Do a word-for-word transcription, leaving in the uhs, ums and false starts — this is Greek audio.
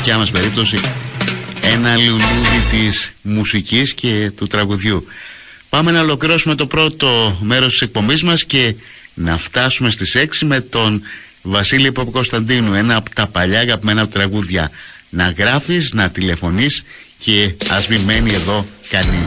δικιά μας περίπτωση ένα λουλούδι της μουσικής και του τραγουδιού. Πάμε να ολοκληρώσουμε το πρώτο μέρος της εκπομπής μας και να φτάσουμε στις έξι με τον Βασίλη Παπακοσταντίνου, ένα από τα παλιά αγαπημένα τραγούδια. Να γράφεις, να τηλεφωνείς και ας μην μένει εδώ κανείς.